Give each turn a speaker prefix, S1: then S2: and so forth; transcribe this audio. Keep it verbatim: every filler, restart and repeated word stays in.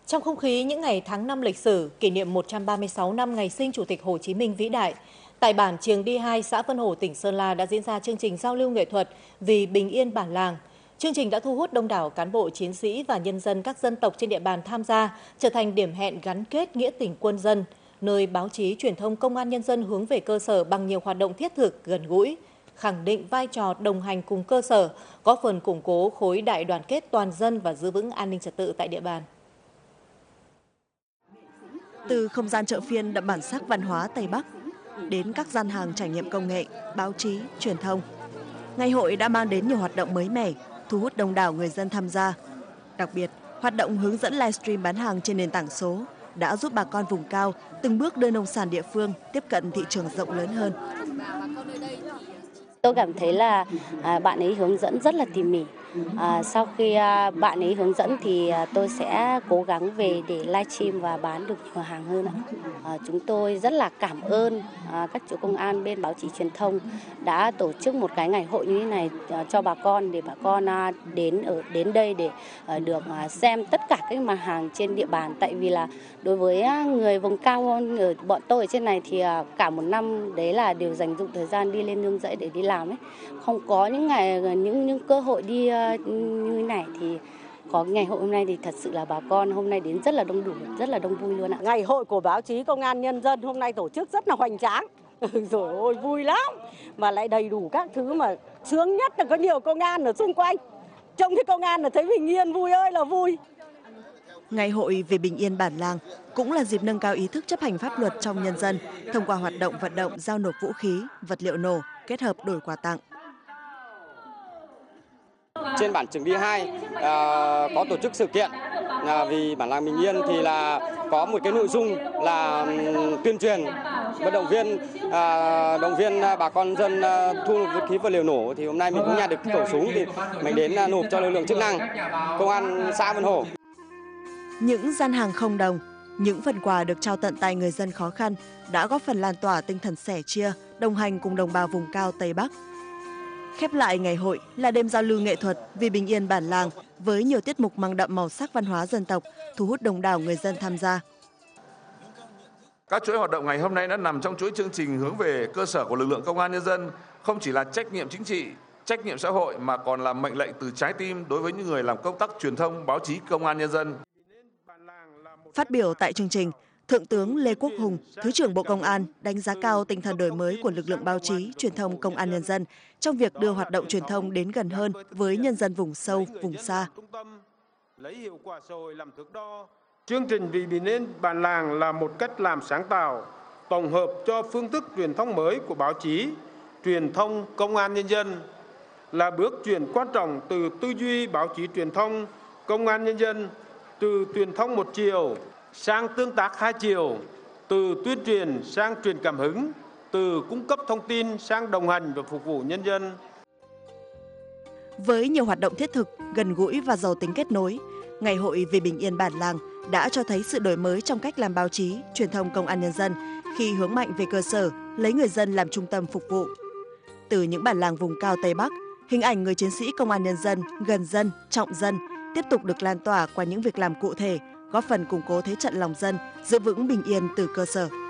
S1: Trong không khí những ngày tháng năm lịch sử, kỷ niệm một trăm ba mươi sáu năm ngày sinh Chủ tịch Hồ Chí Minh vĩ đại, tại bản Triềng Đi hai, xã Vân Hồ, tỉnh Sơn La đã diễn ra chương trình giao lưu nghệ thuật Vì bình yên bản làng. Chương trình đã thu hút đông đảo cán bộ, chiến sĩ và nhân dân các dân tộc trên địa bàn tham gia, trở thành điểm hẹn gắn kết nghĩa tình quân dân, nơi báo chí truyền thông công an nhân dân hướng về cơ sở bằng nhiều hoạt động thiết thực, gần gũi, khẳng định vai trò đồng hành cùng cơ sở, góp phần củng cố khối đại đoàn kết toàn dân và giữ vững an ninh trật tự tại địa bàn.
S2: Từ không gian chợ phiên đậm bản sắc văn hóa Tây Bắc đến các gian hàng trải nghiệm công nghệ, báo chí, truyền thông, ngày hội đã mang đến nhiều hoạt động mới mẻ, thu hút đông đảo người dân tham gia. Đặc biệt, hoạt động hướng dẫn livestream bán hàng trên nền tảng số đã giúp bà con vùng cao từng bước đưa nông sản địa phương tiếp cận thị trường rộng lớn hơn.
S3: Tôi cảm thấy là à, bạn ấy hướng dẫn rất là tỉ mỉ. À, sau khi à, bạn ấy hướng dẫn thì à, tôi sẽ cố gắng về để livestream và bán được nhiều hàng hơn ạ. À, chúng tôi rất là cảm ơn à, các chỗ công an bên báo chí truyền thông đã tổ chức một cái ngày hội như thế này à, cho bà con, để bà con à, đến ở đến đây để à, được à, xem tất cả các mặt hàng trên địa bàn. Tại vì là đối với à, người vùng cao ở bọn tôi ở trên này thì à, cả một năm đấy là đều dành dụng thời gian đi lên nương rẫy để đi làm ấy, không có những ngày những những cơ hội đi như này thì có ngày hội hôm nay thì thật sự là bà con hôm nay đến rất là đông đủ, rất là đông vui luôn ạ.
S4: Ngày hội của báo chí công an nhân dân hôm nay tổ chức rất là hoành tráng, rồi ôi vui lắm, mà lại đầy đủ các thứ, mà sướng nhất là có nhiều công an ở xung quanh, trông thấy công an là thấy bình yên, vui ơi là vui.
S2: Ngày hội Vì bình yên bản làng cũng là dịp nâng cao ý thức chấp hành pháp luật trong nhân dân thông qua hoạt động vận động giao nộp vũ khí, vật liệu nổ kết hợp đổi quà tặng.
S5: Trên bản Triềng Đi hai à, có tổ chức sự kiện à, vì bản làng bình yên thì là có một cái nội dung là um, tuyên truyền vận động viên à, động viên bà con dân à, thu vũ khí vật liệu nổ. Thì hôm nay mình cũng nhặt được khẩu súng thì mình đến à, nộp cho lực lượng chức năng công an xã Vân Hồ.
S2: Những gian hàng không đồng, những phần quà được trao tận tay người dân khó khăn đã góp phần lan tỏa tinh thần sẻ chia, đồng hành cùng đồng bào vùng cao Tây Bắc. Khép lại ngày hội là đêm giao lưu nghệ thuật Vì bình yên bản làng với nhiều tiết mục mang đậm màu sắc văn hóa dân tộc, thu hút đông đảo người dân tham gia.
S6: Các chuỗi hoạt động ngày hôm nay đã nằm trong chuỗi chương trình hướng về cơ sở của lực lượng công an nhân dân, không chỉ là trách nhiệm chính trị, trách nhiệm xã hội mà còn là mệnh lệnh từ trái tim đối với những người làm công tác truyền thông báo chí công an nhân dân.
S2: Phát biểu tại chương trình, Thượng tướng Lê Quốc Hùng, Thứ trưởng Bộ Công an đánh giá cao tinh thần đổi mới của lực lượng báo chí, truyền thông công an nhân dân trong việc đưa hoạt động truyền thông đến gần hơn với nhân dân vùng sâu, vùng xa.
S7: Chương trình Vì bình yên bản làng là một cách làm sáng tạo, tổng hợp cho phương thức truyền thông mới của báo chí, truyền thông công an nhân dân, là bước chuyển quan trọng từ tư duy báo chí truyền thông công an nhân dân, từ truyền thông một chiều sang tương tác hai chiều, từ tuyên truyền sang truyền cảm hứng, từ cung cấp thông tin sang đồng hành và phục vụ nhân dân.
S2: Với nhiều hoạt động thiết thực, gần gũi và giàu tính kết nối, Ngày hội Vì bình yên bản làng đã cho thấy sự đổi mới trong cách làm báo chí, truyền thông công an nhân dân khi hướng mạnh về cơ sở, lấy người dân làm trung tâm phục vụ. Từ những bản làng vùng cao Tây Bắc, hình ảnh người chiến sĩ công an nhân dân gần dân, trọng dân tiếp tục được lan tỏa qua những việc làm cụ thể, góp phần củng cố thế trận lòng dân, giữ vững bình yên từ cơ sở.